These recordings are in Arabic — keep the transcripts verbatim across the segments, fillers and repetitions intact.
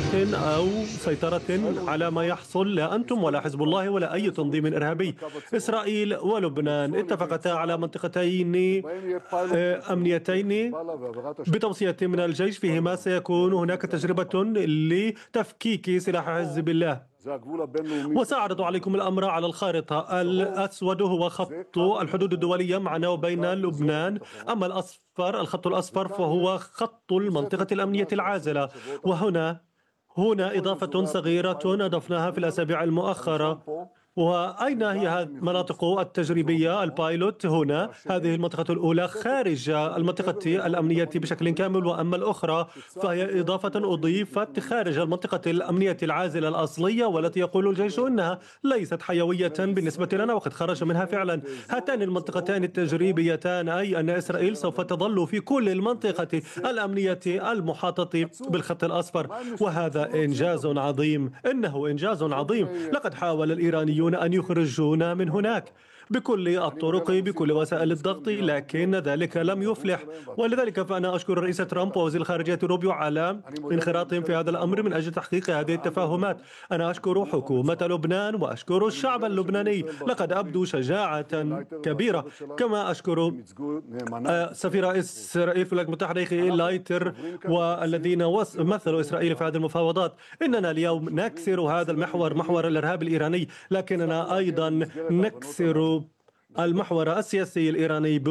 سيطرة أو سيطرة على ما يحصل، لا أنتم ولا حزب الله ولا أي تنظيم إرهابي. إسرائيل ولبنان اتفقتا على منطقتين آه، أمنيتين بتوصية من الجيش، فيهما سيكون هناك تجربة لتفكيك سلاح حزب الله. وسأعرض عليكم الأمر على الخارطة. الأسود هو خط الحدود الدولية معنا وبين لبنان، أما الأصفر الخط الأصفر فهو خط المنطقة الأمنية العازلة. وهنا هنا إضافة صغيرة أضفناها في الأسابيع المؤخرة. وأين هي المناطق التجريبية البايلوت؟ هنا هذه المنطقة الأولى خارج المنطقة الأمنية بشكل كامل، وأما الأخرى فهي إضافة أضيفت خارج المنطقة الأمنية العازلة الأصلية، والتي يقول الجيش أنها ليست حيوية بالنسبة لنا وقد خرج منها فعلا. هاتان المنطقتان التجريبيتان، أي أن إسرائيل سوف تظل في كل المنطقة الأمنية المحاطة بالخط الأصفر، وهذا إنجاز عظيم. إنه إنجاز عظيم. لقد حاول الإيرانيون أن يخرجونا من هناك بكل الطرق، بكل وسائل الضغط، لكن ذلك لم يفلح. ولذلك فأنا أشكر الرئيس ترامب ووزير الخارجية روبيو على انخراطهم في هذا الأمر من أجل تحقيق هذه التفاهمات. أنا أشكر حكومة لبنان وأشكر الشعب اللبناني، لقد أبدوا شجاعة كبيرة. كما أشكر سفير إسرائيل في الولايات المتحدة لايتر والذين مثلوا إسرائيل في هذه المفاوضات. إننا اليوم نكسر هذا المحور، محور الإرهاب الإيراني، لكننا أيضا نكسر المحور السياسي الإيراني.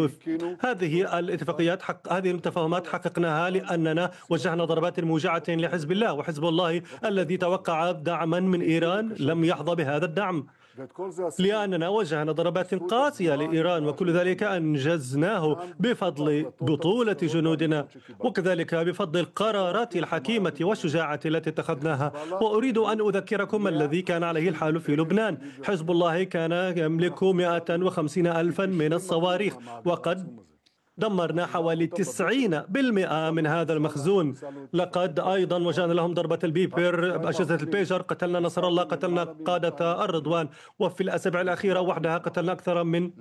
هذه الاتفاقيات حق هذه التفاهمات حققناها لأننا وجهنا ضربات موجعة لحزب الله، وحزب الله الذي توقع دعما من إيران لم يحظى بهذا الدعم، لأننا وجهنا ضربات قاسية لإيران، وكل ذلك أنجزناه بفضل بطولة جنودنا وكذلك بفضل القرارات الحكيمة والشجاعة التي اتخذناها. وأريد أن أذكركم الذي كان عليه الحال في لبنان. حزب الله كان يملك مئة وخمسين ألفا من الصواريخ، وقد دمرنا حوالي تسعين بالمئة من هذا المخزون. لقد أيضا وجهنا لهم ضربة البيبر، أجهزة البيجر، قتلنا نصر الله، قتلنا قادة الرضوان، وفي الأسابيع الأخيرة وحدها قتلنا أكثر من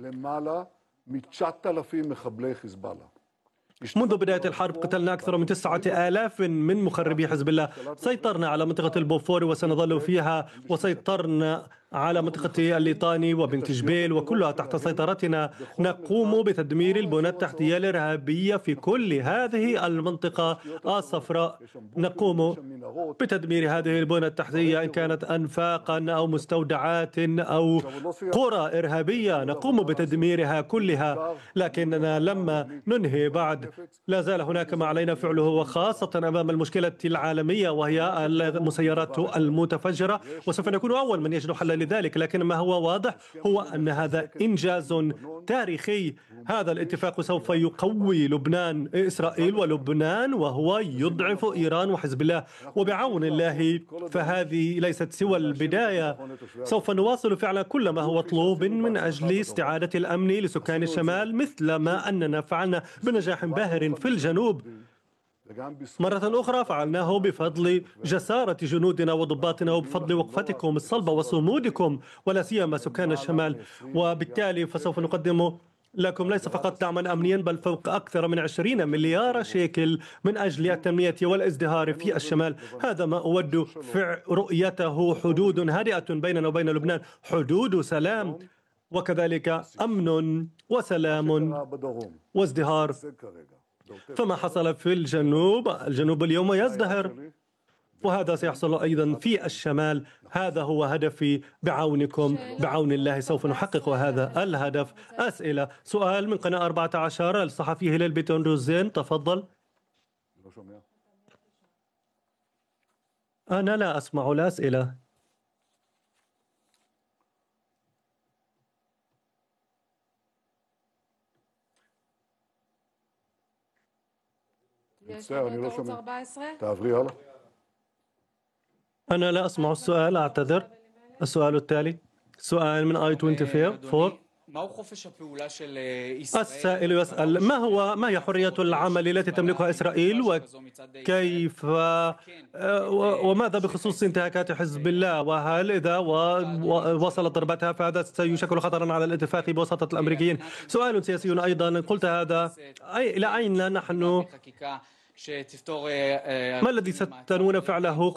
منذ بداية الحرب قتلنا أكثر من تسعة آلاف من مخربي حزب الله. سيطرنا على منطقة البوفور وسنظل فيها، وسيطرنا على منطقة الليطاني وبنت جبيل وكلها تحت سيطرتنا. نقوم بتدمير البنى التحتية الإرهابية في كل هذه المنطقة الصفراء. نقوم بتدمير هذه البنى التحتية، إن كانت أنفاقا أو مستودعات أو قرى إرهابية، نقوم بتدميرها كلها. لكننا لما ننهي بعد لا زال هناك ما علينا فعله، وخاصة أمام المشكلة العالمية وهي المسيرات المتفجرة، وسوف نكون أول من يجد حلا لذلك. لكن ما هو واضح هو أن هذا إنجاز تاريخي. هذا الاتفاق سوف يقوي لبنان، إسرائيل ولبنان، وهو يضعف إيران وحزب الله. وبعون الله فهذه ليست سوى البداية. سوف نواصل فعلا كل ما هو مطلوب من أجل استعادة الأمن لسكان الشمال، مثل ما أننا فعلنا بنجاح باهر في الجنوب. مرة أخرى فعلناه بفضل جسارة جنودنا وضباطنا وبفضل وقفتكم الصلبة وصمودكم، ولا سيما سكان الشمال. وبالتالي فسوف نقدم لكم ليس فقط دعما أمنيا، بل فوق أكثر من عشرين مليار شيكل من أجل التنمية والازدهار في الشمال. هذا ما أود في رؤيته. حدود هادئة بيننا وبين لبنان، حدود سلام، وكذلك أمن وسلام وازدهار. فما حصل في الجنوب، الجنوب اليوم يزدهر، وهذا سيحصل أيضا في الشمال. هذا هو هدفي بعونكم، بعون الله سوف نحقق هذا الهدف. أسئلة. سؤال من قناة أربعة عشر، الصحفي هلال بيتون روزين، تفضل. أنا لا أسمع الأسئلة. أنا لا أسمع السؤال، أعتذر. السؤال التالي سؤال من آي أربعة وعشرين. السائل يسأل: ما هو ما هي حرية العمل التي تملكها إسرائيل، وكيف وماذا بخصوص انتهاكات حزب الله، وهل إذا وصلت ضربتها فهذا سيشكل خطرا على الاتفاق بواسطة الأمريكيين؟ سؤال سياسي أيضا. قلت هذا أي إلى أين نحن، ما الذي ستنوون فعله